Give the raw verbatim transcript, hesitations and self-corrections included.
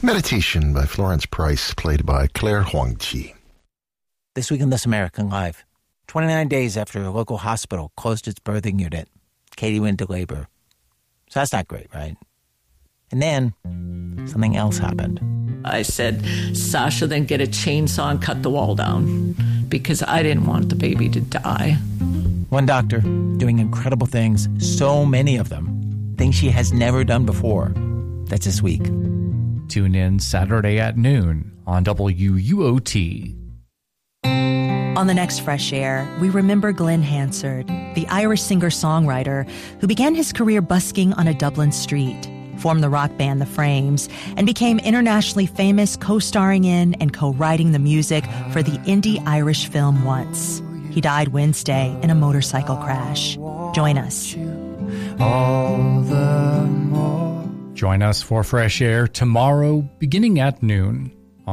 Meditation by Florence Price, played by Claire Huangqi. This week on This American Life, twenty-nine days after a local hospital closed its birthing unit, Katie went into labor. So that's not great, right? And then something else happened. I said, Sasha, then get a chainsaw and cut the wall down because I didn't want the baby to die. One doctor doing incredible things, so many of them, things she has never done before. That's this week. Tune in Saturday at noon on W U O T. On the next Fresh Air, we remember Glenn Hansard, the Irish singer-songwriter who began his career busking on a Dublin street, formed the rock band The Frames, and became internationally famous co-starring in and co-writing the music for the indie Irish film Once. He died Wednesday in a motorcycle crash. Join us. All the more. Join us for Fresh Air tomorrow beginning at noon.